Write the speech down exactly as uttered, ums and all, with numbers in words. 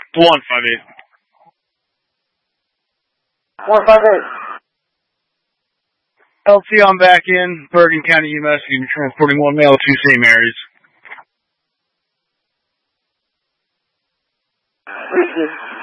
one five eight. one five eight. L T on back in, Bergen County E M S, you're transporting one male to Saint Mary's. Thank you.